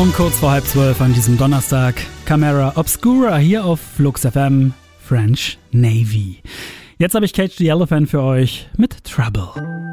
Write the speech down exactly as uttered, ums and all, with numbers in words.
Und kurz vor halb zwölf an diesem Donnerstag, Camera Obscura hier auf Flux F M, French Navy. Jetzt habe ich Cage the Elephant für euch mit Trouble.